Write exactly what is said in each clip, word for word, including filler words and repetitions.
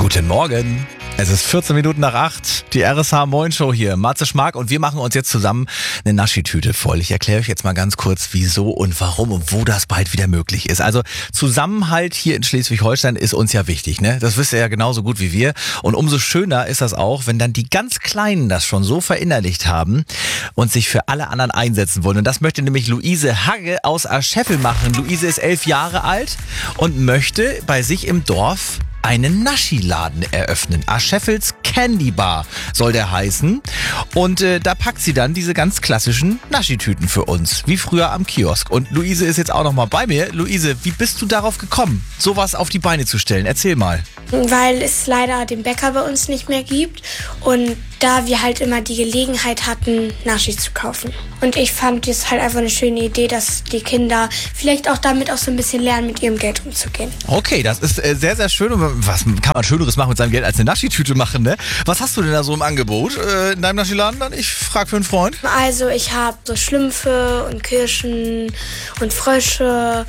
Guten Morgen. Es ist vierzehn Minuten nach acht. Die R S H Moin Show hier. Matze Schmark und wir machen uns jetzt zusammen eine Naschi-Tüte voll. Ich erkläre euch jetzt mal ganz kurz, wieso und warum und wo das bald wieder möglich ist. Also Zusammenhalt hier in Schleswig-Holstein ist uns ja wichtig, ne? Das wisst ihr ja genauso gut wie wir. Und umso schöner ist das auch, wenn dann die ganz Kleinen das schon so verinnerlicht haben und sich für alle anderen einsetzen wollen. Und das möchte nämlich Luise Hagge aus Ascheffel machen. Luise ist elf Jahre alt und möchte bei sich im Dorf einen Naschi-Laden eröffnen. Ascheffels Candy Bar soll der heißen. Und äh, da packt sie dann diese ganz klassischen Naschi-Tüten für uns, wie früher am Kiosk. Und Luise ist jetzt auch noch mal bei mir. Luise, wie bist du darauf gekommen, sowas auf die Beine zu stellen? Erzähl mal. Weil es leider den Bäcker bei uns nicht mehr gibt und da wir halt immer die Gelegenheit hatten, Naschi zu kaufen. Und ich fand es halt einfach eine schöne Idee, dass die Kinder vielleicht auch damit auch so ein bisschen lernen, mit ihrem Geld umzugehen. Okay, das ist äh, sehr, sehr schön. Und was kann man Schöneres machen mit seinem Geld als eine Naschi-Tüte machen, ne? Was hast du denn da so im Angebot äh, in deinem Naschi-Laden dann? Ich frage für einen Freund. Also ich habe so Schlümpfe und Kirschen und Frösche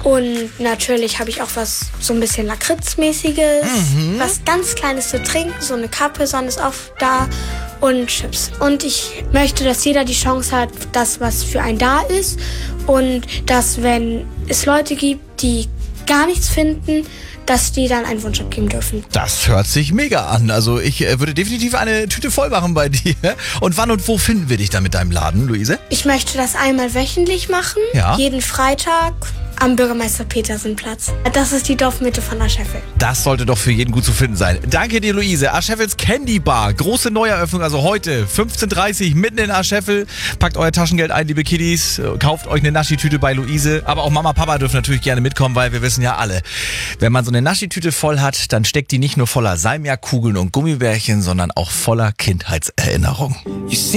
und natürlich habe ich auch was so ein bisschen Lakritzmäßiges, mhm. was ganz Kleines zu trinken, so eine Capri-Sonne ist auch da und Chips. Und ich möchte, dass jeder die Chance hat, dass was für einen da ist und dass, wenn es Leute gibt, die gar nichts finden, dass die dann einen Wunsch abgeben dürfen. Das hört sich mega an. Also ich äh, würde definitiv eine Tüte voll machen bei dir. Und wann und wo finden wir dich dann mit deinem Laden, Luise? Ich möchte das einmal wöchentlich machen, ja. jeden Freitag am Bürgermeister-Petersen-Platz. Das ist die Dorfmitte von Ascheffel. Das sollte doch für jeden gut zu finden sein. Danke dir, Luise. Ascheffels Candy Bar. Große Neueröffnung, also heute fünfzehn Uhr dreißig mitten in Ascheffel. Packt euer Taschengeld ein, liebe Kiddies. Kauft euch eine Naschi-Tüte bei Luise. Aber auch Mama, Papa dürfen natürlich gerne mitkommen, weil wir wissen ja alle, wenn man so eine Naschi-Tüte voll hat, dann steckt die nicht nur voller Salmiakkugeln und Gummibärchen, sondern auch voller Kindheitserinnerungen.